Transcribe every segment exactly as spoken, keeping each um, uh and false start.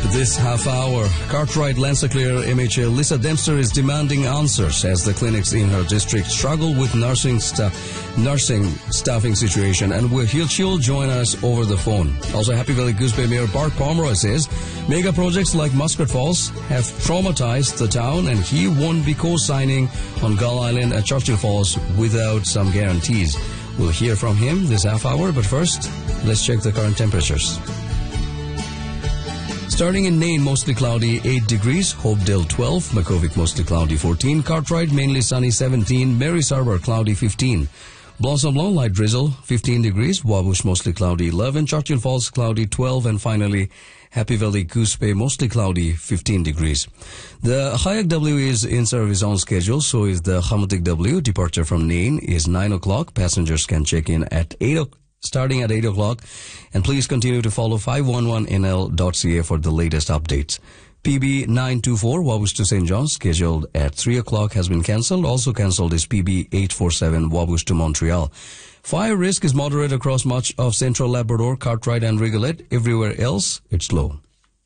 This half hour, Cartwright Lanceclear M H A Lisa Dempster is demanding answers as the clinics in her district struggle with nursing sta- nursing staffing situation, and we'll, she'll join us over the phone. Also, Happy Valley Goose Bay Mayor Bart Pomeroy says mega projects like Muscat Falls have traumatized the town, and he won't be co-signing on Gull Island and Churchill Falls without some guarantees. We'll hear from him this half hour, but first, let's check the current temperatures. Starting in Nain, mostly cloudy, eight degrees. Hopedale, twelve. Makhovik, mostly cloudy, fourteen. Cartwright, mainly sunny, seventeen. Mary's Harbour, cloudy, fifteen. Blossom Lawn, light drizzle, fifteen degrees. Wabush, mostly cloudy, eleven. Churchill Falls, cloudy, twelve. And finally, Happy Valley Goose Bay, mostly cloudy, fifteen degrees. The Hayak W is in service on schedule, so is the Hamutik W. Departure from Nain is nine o'clock. Passengers can check in at eight o'clock. Starting at eight o'clock, and please continue to follow five one one N L dot C A for the latest updates. P B nine two four, Wabush to Saint John's, scheduled at three o'clock, has been cancelled. Also cancelled is P B eight four seven, Wabush to Montreal. Fire risk is moderate across much of central Labrador, Cartwright and Rigolet. Everywhere else, it's low.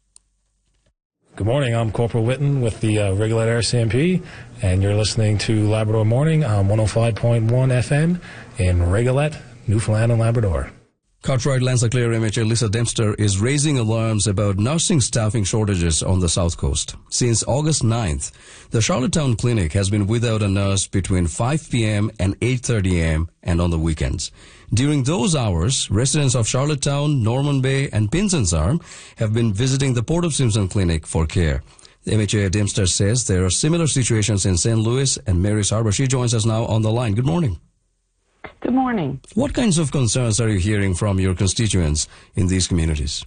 Good morning, I'm Corporal Witten with the uh, Rigolet R C M P, and you're listening to Labrador Morning on one oh five point one F M in Rigolet, Newfoundland and Labrador. Cartwright Lanceclear M H A Lisa Dempster is raising alarms about nursing staffing shortages on the South Coast. Since August ninth, the Charlottetown Clinic has been without a nurse between five p.m. and eight thirty a.m. and on the weekends. During those hours, residents of Charlottetown, Norman Bay, and Pinson's Arm have been visiting the Port of Simpson Clinic for care. The M H A Dempster says there are similar situations in Saint Louis and Mary's Harbour. She joins us now on the line. Good morning. Good morning. What kinds of concerns are you hearing from your constituents in these communities?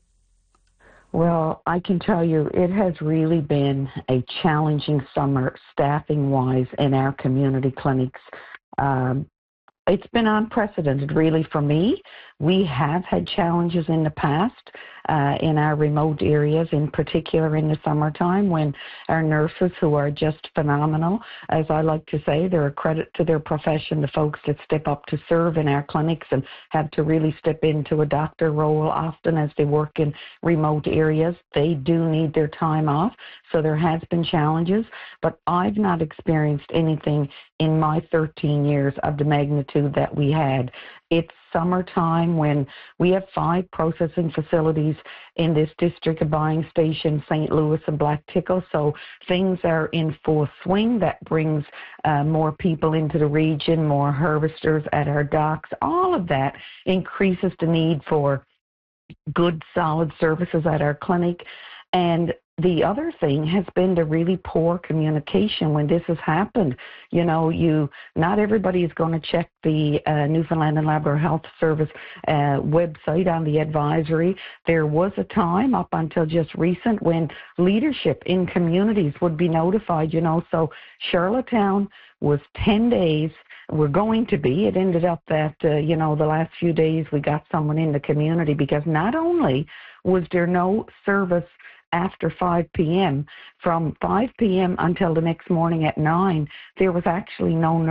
Well, I can tell you it has really been a challenging summer staffing-wise in our community clinics. Um, it's been unprecedented, really, for me. We have had challenges in the past uh, in our remote areas, in particular in the summertime, when our nurses, who are just phenomenal, as I like to say, they're a credit to their profession, the folks that step up to serve in our clinics and have to really step into a doctor role often as they work in remote areas. They do need their time off, so there has been challenges, but I've not experienced anything in my thirteen years of the magnitude that we had. It's summertime when we have five processing facilities in this district, a buying station, Saint Louis and Black Tickle, so things are in full swing. That brings uh, more people into the region, more harvesters at our docks. All of that increases the need for good, solid services at our clinic. And the other thing has been the really poor communication when this has happened. You know, you not everybody is going to check the uh, Newfoundland and Labrador Health Service uh, website on the advisory. There was a time up until just recent when leadership in communities would be notified, you know. So Charlottetown was ten days. We're going to be. It ended up that, uh, you know, the last few days we got someone in the community, because not only was there no service after five p.m., from five p.m. until the next morning at nine, there was actually no nurse